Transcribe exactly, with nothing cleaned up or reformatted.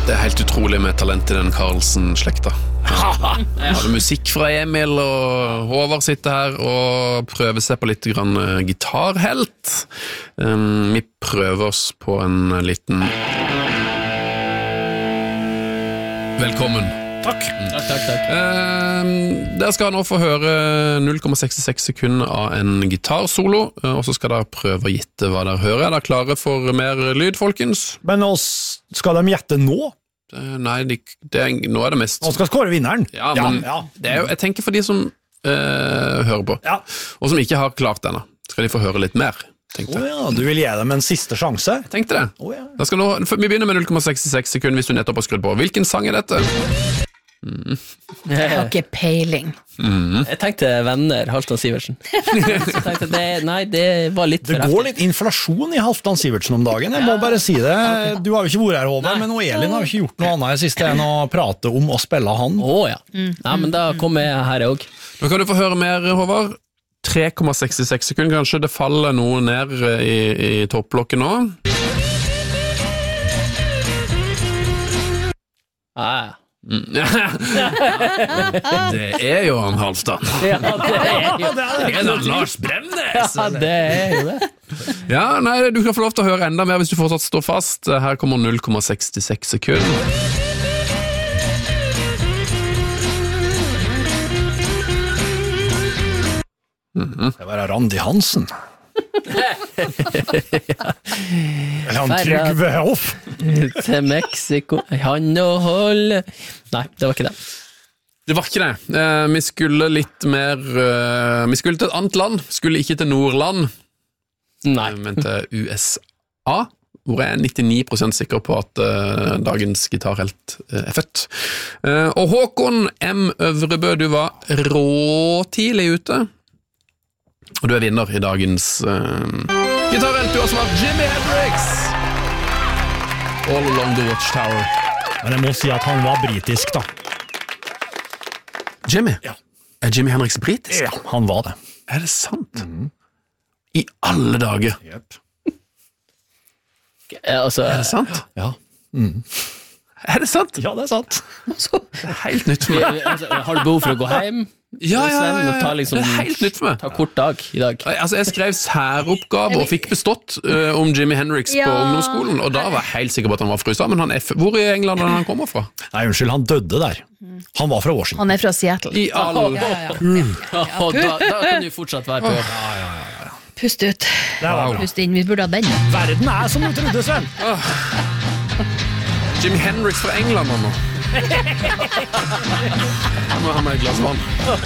Det er helt utrolig med talent i den Karlsen-slekta. Ja. Hadde musikk fra Emil, og Håvard sitter her og prøver seg på litt grann gitarhelt. Um, vi prøver oss på en liten... Velkommen. Takk. Takk, takk, takk. Uh, dere skal nå få høre null komma sekstiseks sekunder av en gitarsolo, og så skal dere prøve å gjette hva dere hører. Er dere klare for mer lyd, folkens? Men oss, skal de gjette nå? Uh, nei, de, det er, nå er det mest... Nå skal skåre vinneren. Ja, men ja, ja. Det er jo, jeg tenker for de som uh, hører på, ja. og som ikke har klart denne, skal de få høre litt mer. Oh, ja. Du vil gi dem en siste sjanse? Jeg tenkte det. Oh, ja. Da skal nå, vi begynner med null komma sekstiseks sekunder hvis du nettopp har skrudd på. Hvilken sang er dette? Mm. Jeg har ikke peiling. Mm. Jeg tenkte Venner, Halvdan Sivertsen. Så tenkte det, nei, det var litt Det går litt inflasjon i Halvdan Sivertsen om dagen. Jeg må bare si det. Du har jo ikke vært her, Håvard, men Elin har jo ikke gjort noe annet i siste enn å prate om å spille han. Å oh, ja. Mm. Nei, men da kommer jeg her også. Nå kan du få høre mer, Håvard. tre komma sekstiseks sekunder, kanskje det faller noe ned i, i topplokket nå. Ah. Mm. Det er jo han Halvdan. Ja, det er jo det. Er det Lars Bremnes? Ja, det er jo det. Ja, nei, du kan få lov til å høre enda mer hvis du fortsatt står fast. Her kommer null komma sekstiseks sekunder. Mm-hmm. Det var Randi Hansen. Eller han Trygve Hoff. Til Mexico, han og holde. Nei, det var ikke det. Det var ikke det. Eh, vi skulle litt mer eh, Vi skulle til et annet land. Skulle ikke til Nordland. Nei. Men til U S A, hvor jeg er nittini prosent sikker på at uh, dagens gitarhelt uh, er født. Uh, og Håkon M. Øvrebø, du var råtidlig ute. Og du er vinner i dagens uh, gitarhelt. Du har svart Jimi Hendrix! All Along the Watchtower. Men jeg må si at han var britisk, da. Jimmy? Ja. Er Jimi Hendrix britisk? Ja, han var det. Er det sant? Mm. I alle dager. Yep. Ja, altså, er det sant? Ja. Mm. Er det sant? Ja, det er sant. Det er helt nytt for meg. Altså, har du behov for å gå hjem? Ja, ja, ja, ja. Ta liksom, det er helt nytt for meg. Ta kort dag i dag. Altså, jeg skrev særoppgave og fikk bestått uh, om Jimi Hendrix ja. På ungdomsskolen, og da var jeg helt sikker på at han var fra U S A, men han er f- hvor i England er han kommer fra? Nei, unnskyld, han døde der. Han var fra Washington. Han er fra Seattle. I all... Ja, ja, ja. Mm. Ja, da, da kan du fortsatt være på jobb. Ja, ja, ja, ja. Pust ut. Pust inn, vi burde ha den. Verden er som du trodde, Sven. Oh. Jimi Hendrix fra England, nå. Jeg må ha meg et glass vann.